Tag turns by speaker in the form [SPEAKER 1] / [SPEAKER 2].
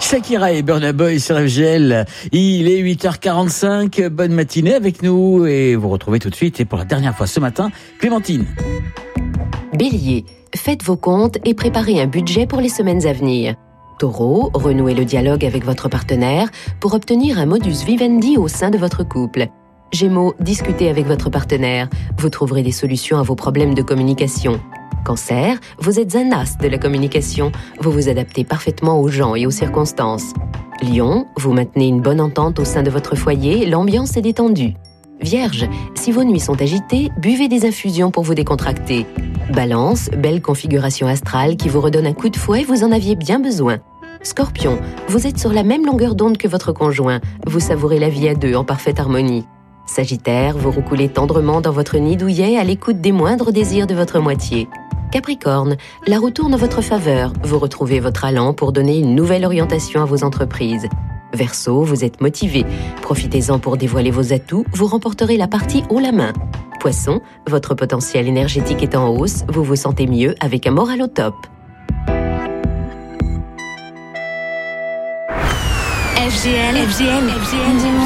[SPEAKER 1] Shakira et Burna Boy sur FGL. Il est 8h45. Bonne matinée avec nous et vous retrouvez tout de suite et pour la dernière fois ce matin, Clémentine.
[SPEAKER 2] Bélier, faites vos comptes et préparez un budget pour les semaines à venir. Taureau, renouez le dialogue avec votre partenaire pour obtenir un modus vivendi au sein de votre couple. Gémeaux, discutez avec votre partenaire. Vous trouverez des solutions à vos problèmes de communication. Cancer, vous êtes un as de la communication. Vous vous adaptez parfaitement aux gens et aux circonstances. Lion, vous maintenez une bonne entente au sein de votre foyer, l'ambiance est détendue. Vierge, si vos nuits sont agitées, buvez des infusions pour vous décontracter. Balance, belle configuration astrale qui vous redonne un coup de fouet, vous en aviez bien besoin. Scorpion, vous êtes sur la même longueur d'onde que votre conjoint. Vous savourez la vie à deux en parfaite harmonie. Sagittaire, vous roucoulez tendrement dans votre nid douillet à l'écoute des moindres désirs de votre moitié. Capricorne, la roue tourne en votre faveur. Vous retrouvez votre allant pour donner une nouvelle orientation à vos entreprises. Verseau, vous êtes motivé. Profitez-en pour dévoiler vos atouts, vous remporterez la partie haut la main. Poisson, votre potentiel énergétique est en hausse, vous vous sentez mieux avec un moral au top.
[SPEAKER 3] FGL.